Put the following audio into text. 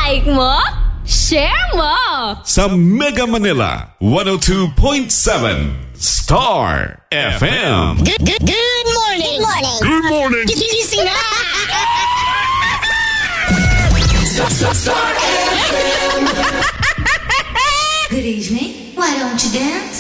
Like mo? Share mo! Sa Mega Manila, 102.7 Star FM. Good morning! Good morning! Good morning! Gigising na! Star FM. Good evening. Why don't you dance?